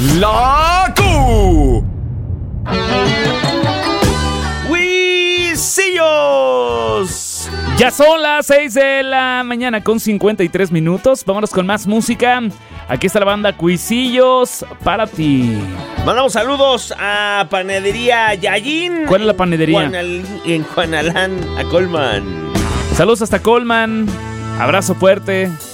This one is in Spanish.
La Q. ¡Wisillos! Ya son las 6 de la mañana con 53 minutos. Vámonos con más música. Aquí está la banda Cuisillos para ti. Mandamos saludos a Panadería Yayín. ¿Cuál es la panadería? En Juanalán, a Colman. Saludos hasta Colman. Abrazo fuerte.